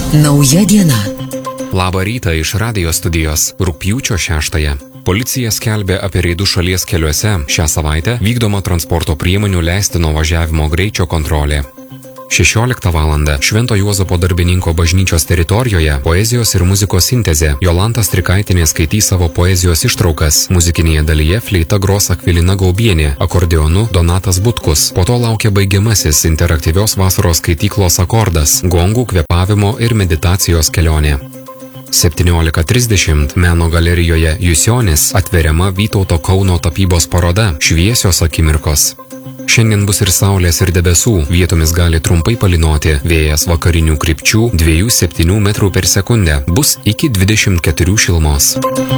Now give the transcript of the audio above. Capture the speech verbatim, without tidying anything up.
Nauja diena. Labą rytą iš radijo studijos rugpjūčio šeštąją. Policija skelbė apie reidus šalies keliuose. Šią savaitę vykdoma transporto priemonių leistino važiavimo greičio kontrolė. šešioliktą valandą Švento Juozapo darbininko bažnyčios teritorijoje poezijos ir muzikos sintezė. Jolanta Strikaitinė skaitys savo poezijos ištraukas. Muzikinėje dalyje fleita gros Akvilina Gaubienė, akordeonu Donatas Butkus. Po to laukia baigiamasis interaktyvios vasaros skaityklos akordas, gongų, kvėpavimo ir meditacijos kelionė. septyniolika trisdešimt Meno galerijoje Jusionis atveriama Vytauto Kauno tapybos paroda Šviesios akimirkos. Šiandien bus ir saulės ir debesų, vietomis gali trumpai palynoti, vėjas vakarinių krypčių dviejų septynių metrų per sekundę, bus iki dvidešimt keturių šilumos.